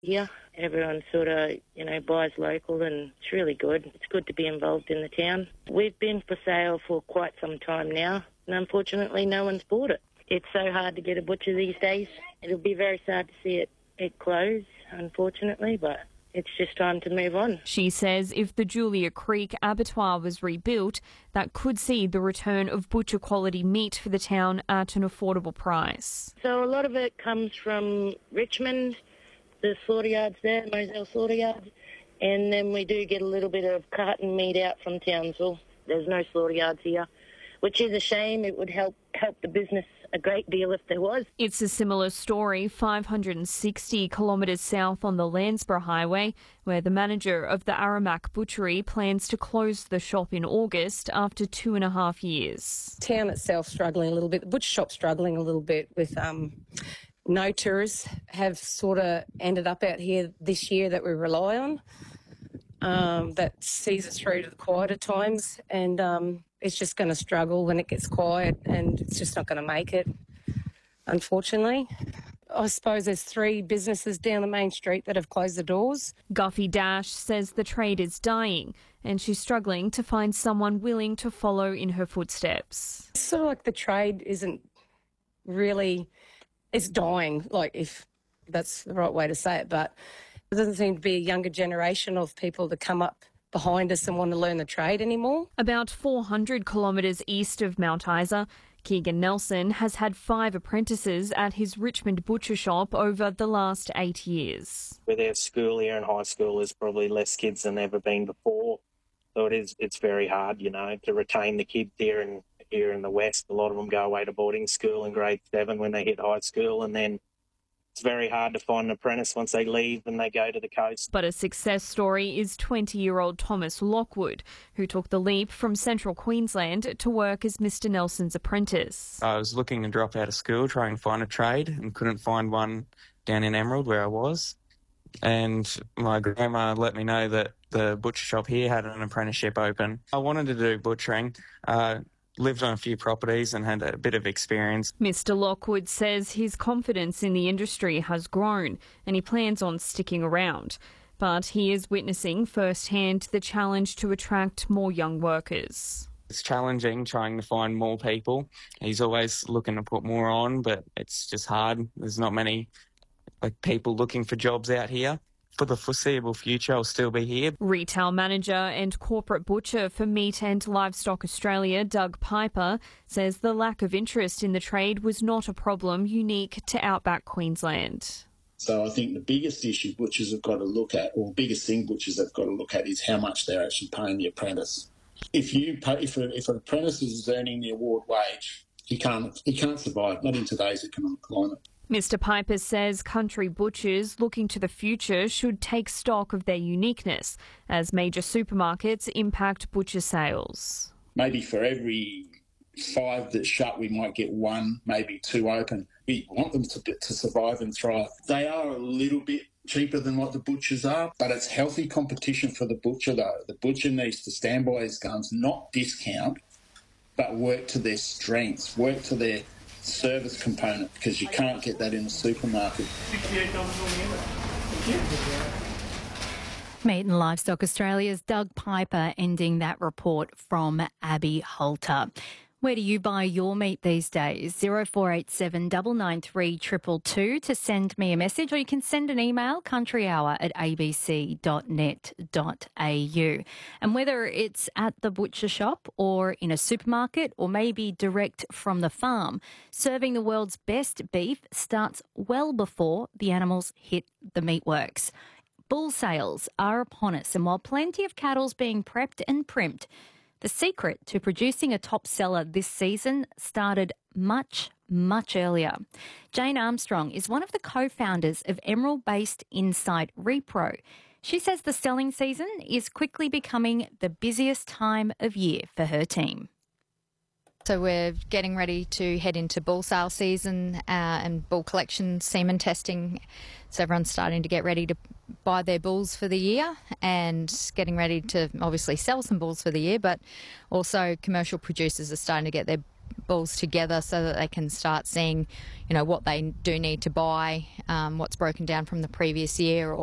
here. Everyone sort of, buys local, and it's really good. It's good to be involved in the town. We've been for sale for quite some time now, and unfortunately no one's bought it. It's so hard to get a butcher these days. It'll be very sad to see it close, unfortunately, but it's just time to move on. She says if the Julia Creek abattoir was rebuilt, that could see the return of butcher quality meat for the town at an affordable price. So a lot of it comes from Richmond, the slaughter yards there, Moselle slaughter yards, and then we do get a little bit of carton meat out from Townsville. There's no slaughter yards here, which is a shame. It would help the business a great deal if there was. It's a similar story 560 kilometres south on the Landsborough Highway, where the manager of the Aramac Butchery plans to close the shop in August after 2.5 years. Town itself struggling a little bit, the butcher shop struggling a little bit with no tourists have sort of ended up out here this year that we rely on. That sees us through to the quieter times, and it's just going to struggle when it gets quiet, and it's just not going to make it, unfortunately. I suppose there's 3 businesses down the main street that have closed the doors. Guffey Dash says the trade is dying, and she's struggling to find someone willing to follow in her footsteps. It's sort of like the trade isn't really, it's dying, like if that's the right way to say it, but there doesn't seem to be a younger generation of people to come up behind us and want to learn the trade anymore. About 400 kilometres east of Mount Isa, Keegan Nelson has had 5 apprentices at his Richmond butcher shop over the last 8 years. With our school here and high school, there's probably less kids than ever been before. So it's very hard, to retain the kids here in the West. A lot of them go away to boarding school in grade 7 when they hit high school, and then it's very hard to find an apprentice once they leave and they go to the coast. But a success story is 20-year-old Thomas Lockwood, who took the leap from central Queensland to work as Mr Nelson's apprentice. I was looking to drop out of school, trying to find a trade, and couldn't find one down in Emerald where I was. And my grandma let me know that the butcher shop here had an apprenticeship open. I wanted to do butchering. Lived on a few properties and had a bit of experience. Mr Lockwood says his confidence in the industry has grown and he plans on sticking around. But he is witnessing firsthand the challenge to attract more young workers. It's challenging trying to find more people. He's always looking to put more on, but it's just hard. There's not many people looking for jobs out here. For the foreseeable future, I'll still be here. Retail manager and corporate butcher for Meat and Livestock Australia, Doug Piper, says the lack of interest in the trade was not a problem unique to outback Queensland. So I think the biggest issue butchers have got to look at, or biggest thing butchers have got to look at, is how much they're actually paying the apprentice. If an apprentice is earning the award wage, he can't survive, not in today's economic climate. Mr Piper says country butchers looking to the future should take stock of their uniqueness as major supermarkets impact butcher sales. Maybe for every 5 that shut, we might get 1, maybe 2 open. We want them to survive and thrive. They are a little bit cheaper than what the butchers are, but it's healthy competition for the butcher though. The butcher needs to stand by his guns, not discount, but work to their strengths, work to their service component, because you can't get that in a supermarket. Meat and Livestock Australia's Doug Piper ending that report from Abby Holter. Where do you buy your meat these days? 0487 993 222 to send me a message, or you can send an email, countryhour@abc.net.au. And whether it's at the butcher shop or in a supermarket or maybe direct from the farm, serving the world's best beef starts well before the animals hit the meatworks. Bull sales are upon us, and while plenty of cattle's being prepped and primped, the secret to producing a top seller this season started much, much earlier. Jane Armstrong is one of the co-founders of Emerald-based Insight Repro. She says the selling season is quickly becoming the busiest time of year for her team. So we're getting ready to head into bull sale season and bull collection semen testing. So everyone's starting to get ready to buy their bulls for the year and getting ready to obviously sell some bulls for the year, but also commercial producers are starting to get their bulls together so that they can start seeing, what they do need to buy, what's broken down from the previous year,